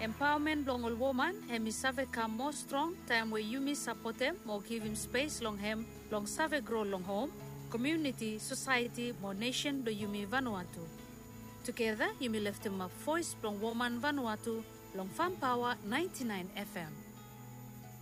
Empowerment long all woman, hemi save come more strong, time where you me support them, more give him space long him, long save grow long home, community, society, more nation do you me Vanuatu. Together, you me lift him up voice long woman Vanuatu, long Farm Power 99 FM.